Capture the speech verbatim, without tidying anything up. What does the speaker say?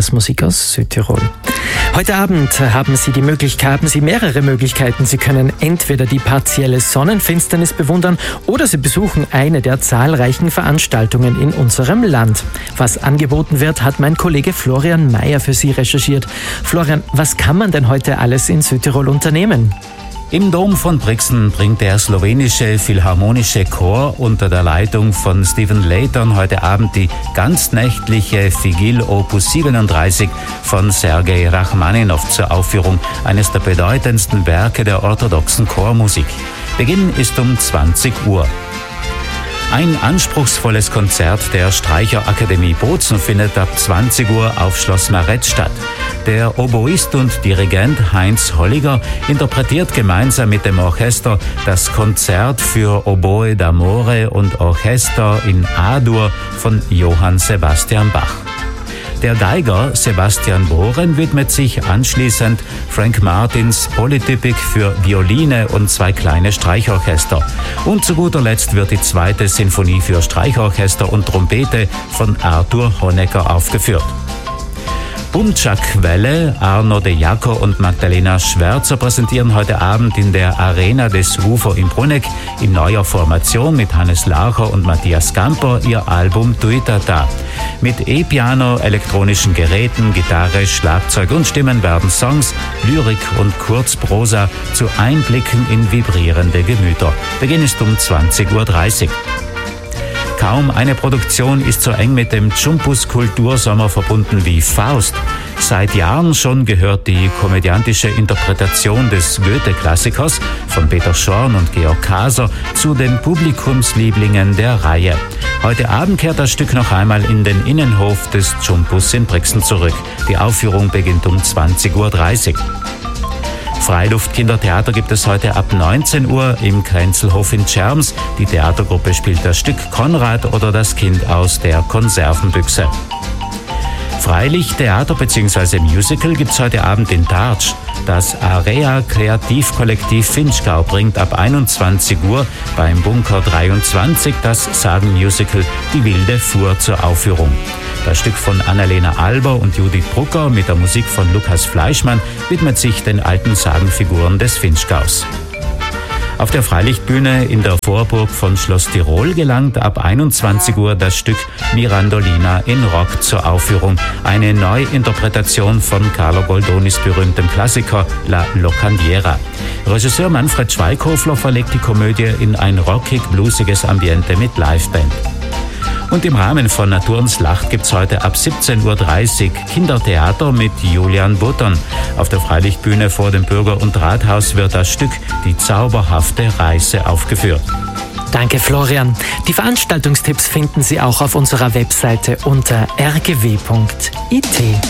Blasmusik aus Südtirol. Heute Abend haben Sie die Möglichkeit, haben Sie mehrere Möglichkeiten. Sie können entweder die partielle Sonnenfinsternis bewundern oder Sie besuchen eine der zahlreichen Veranstaltungen in unserem Land. Was angeboten wird, hat mein Kollege Florian Mayer für Sie recherchiert. Florian, was kann man denn heute alles in Südtirol unternehmen? Im Dom von Brixen bringt der slowenische Philharmonische Chor unter der Leitung von Stephen Layton heute Abend die ganznächtliche Figil Opus siebenunddreißig von Sergei Rachmaninow zur Aufführung, eines der bedeutendsten Werke der orthodoxen Chormusik. Beginn ist um zwanzig Uhr. Ein anspruchsvolles Konzert der Streicherakademie Bozen findet ab zwanzig Uhr auf Schloss Maretz statt. Der Oboist und Dirigent Heinz Holliger interpretiert gemeinsam mit dem Orchester das Konzert für Oboe d'Amore und Orchester in A-Dur von Johann Sebastian Bach. Der Geiger Sebastian Bohren widmet sich anschließend Frank Martins Polytypic für Violine und zwei kleine Streichorchester. Und zu guter Letzt wird die zweite Sinfonie für Streichorchester und Trompete von Arthur Honegger aufgeführt. Bumczak-Welle, Arno de Jaco und Magdalena Schwärzer präsentieren heute Abend in der Arena des Ufo in Bruneck in neuer Formation mit Hannes Larcher und Matthias Gamper ihr Album Tuitata. Mit E-Piano, elektronischen Geräten, Gitarre, Schlagzeug und Stimmen werden Songs, Lyrik und Kurzprosa zu Einblicken in vibrierende Gemüter. Beginn ist um zwanzig Uhr dreißig. Kaum eine Produktion ist so eng mit dem Chumpus Kultursommer verbunden wie Faust. Seit Jahren schon gehört die komödiantische Interpretation des Goethe-Klassikers von Peter Schorn und Georg Kaser zu den Publikumslieblingen der Reihe. Heute Abend kehrt das Stück noch einmal in den Innenhof des Chumpus in Brixen zurück. Die Aufführung beginnt um zwanzig Uhr dreißig. Freiluft-Kindertheater gibt es heute ab neunzehn Uhr im Kränzelhof in Tscherms. Die Theatergruppe spielt das Stück Konrad oder das Kind aus der Konservenbüchse. Freilichttheater bzw. Musical gibt es heute Abend in Tartsch. Das Area Kreativkollektiv Finchgau bringt ab einundzwanzig Uhr beim Bunker dreiundzwanzig das Sagenmusical Die wilde Fuhr zur Aufführung. Das Stück von Annalena Alber und Judith Brucker mit der Musik von Lukas Fleischmann widmet sich den alten Sagenfiguren des Finchgaus. Auf der Freilichtbühne in der Vorburg von Schloss Tirol gelangt ab einundzwanzig Uhr das Stück Mirandolina in Rock zur Aufführung. Eine Neuinterpretation von Carlo Goldonis berühmtem Klassiker La Locandiera. Regisseur Manfred Schweighöfler verlegt die Komödie in ein rockig-bluesiges Ambiente mit Liveband. Und im Rahmen von Naturens Lacht gibt es heute ab siebzehn Uhr dreißig Kindertheater mit Julian Buttern. Auf der Freilichtbühne vor dem Bürger- und Rathaus wird das Stück Die zauberhafte Reise aufgeführt. Danke, Florian. Die Veranstaltungstipps finden Sie auch auf unserer Webseite unter r g w punkt i t.